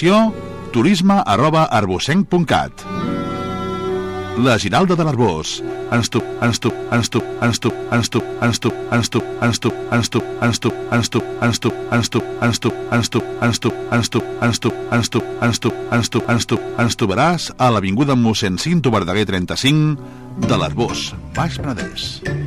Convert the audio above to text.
informació, turisme@arbocenc.cat. La Giralda de l'Arboç. Ens trobaràs a l'avinguda mossèn Cinto Verdaguer 35 de l'Arboç, Baix Penedès.